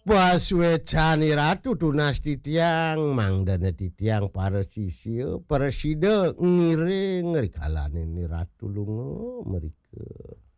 Pas wecani ratu tunas titiang mangdana titiang para sisio para sida ngiring rikalane ni ratu lunga merika.